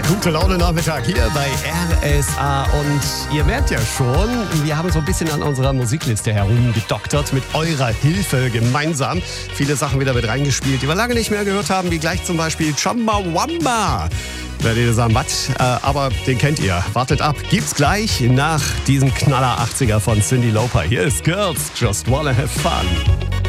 Gute Laune Nachmittag hier bei RSA und ihr merkt ja schon, wir haben so ein bisschen an unserer Musikliste herumgedoktert mit eurer Hilfe gemeinsam. Viele Sachen wieder mit reingespielt, die wir lange nicht mehr gehört haben, wie gleich zum Beispiel Chumbawamba. Werdet ihr sagen, was? Aber den kennt ihr. Wartet ab, gibt's gleich nach diesem Knaller 80er von Cyndi Lauper. Hier ist Girls Just Wanna Have Fun.